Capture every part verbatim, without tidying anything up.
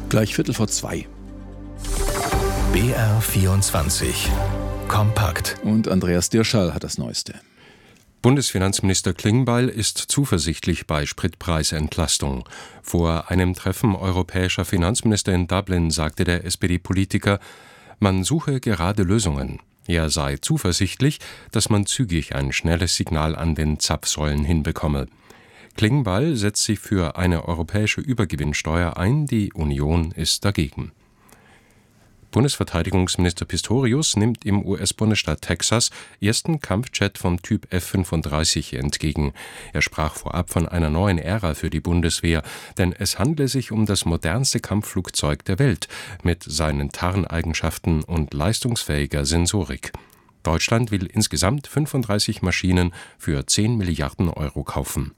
Gleich Viertel vor zwei. B R vierundzwanzig. Kompakt. Und Andreas Dirschall hat das Neueste. Bundesfinanzminister Klingbeil ist zuversichtlich bei Spritpreisentlastung. Vor einem Treffen europäischer Finanzminister in Dublin sagte der S P D-Politiker, man suche gerade Lösungen. Er sei zuversichtlich, dass man zügig ein schnelles Signal an den Zapfsäulen hinbekomme. Klingbeil setzt sich für eine europäische Übergewinnsteuer ein, die Union ist dagegen. Bundesverteidigungsminister Pistorius nimmt im U S-Bundesstaat Texas ersten Kampfjet vom Typ F fünfunddreißig entgegen. Er sprach vorab von einer neuen Ära für die Bundeswehr, denn es handle sich um das modernste Kampfflugzeug der Welt mit seinen Tarneigenschaften und leistungsfähiger Sensorik. Deutschland will insgesamt fünfunddreißig Maschinen für zehn Milliarden Euro kaufen.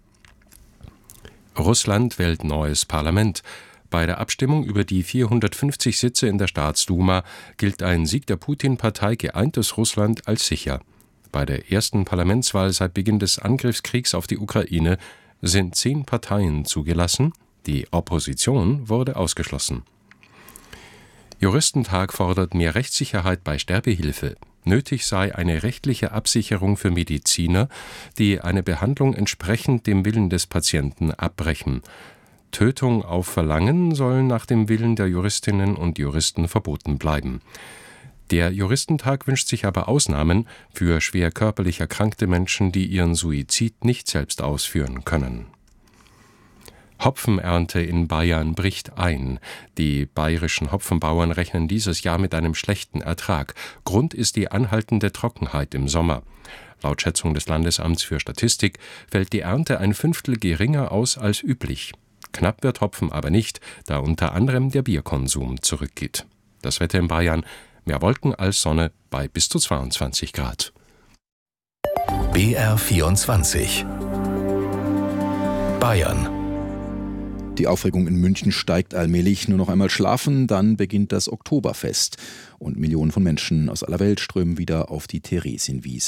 Russland wählt neues Parlament. Bei der Abstimmung über die vierhundertfünfzig Sitze in der Staatsduma gilt ein Sieg der Putin-Partei Geeintes Russland als sicher. Bei der ersten Parlamentswahl seit Beginn des Angriffskriegs auf die Ukraine sind zehn Parteien zugelassen, die Opposition wurde ausgeschlossen. Juristentag fordert mehr Rechtssicherheit bei Sterbehilfe. Nötig sei eine rechtliche Absicherung für Mediziner, die eine Behandlung entsprechend dem Willen des Patienten abbrechen. Tötung auf Verlangen soll nach dem Willen der Juristinnen und Juristen verboten bleiben. Der Juristentag wünscht sich aber Ausnahmen für schwer körperlich erkrankte Menschen, die ihren Suizid nicht selbst ausführen können. Hopfenernte in Bayern bricht ein. Die bayerischen Hopfenbauern rechnen dieses Jahr mit einem schlechten Ertrag. Grund ist die anhaltende Trockenheit im Sommer. Laut Schätzung des Landesamts für Statistik fällt die Ernte ein Fünftel geringer aus als üblich. Knapp wird Hopfen aber nicht, da unter anderem der Bierkonsum zurückgeht. Das Wetter in Bayern: mehr Wolken als Sonne bei bis zu zweiundzwanzig Grad. B R vierundzwanzig. Bayern. Die Aufregung in München steigt allmählich. Nur noch einmal schlafen, dann beginnt das Oktoberfest. Und Millionen von Menschen aus aller Welt strömen wieder auf die Theresienwiese.